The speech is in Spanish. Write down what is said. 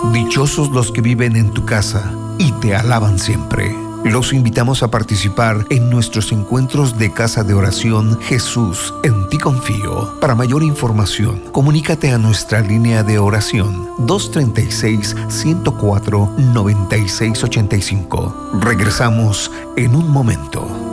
Dichosos los que viven en tu casa y te alaban siempre. Los invitamos a participar en nuestros encuentros de casa de oración Jesús, en ti confío. Para mayor información, comunícate a nuestra línea de oración 236-104-9685. Regresamos en un momento.